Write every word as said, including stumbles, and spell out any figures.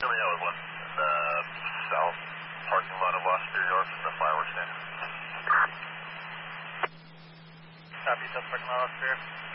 Billy Ellis, one in the south parking lot of Los Superior from the fireworks stand. Copy, south parking lot of Los Superior.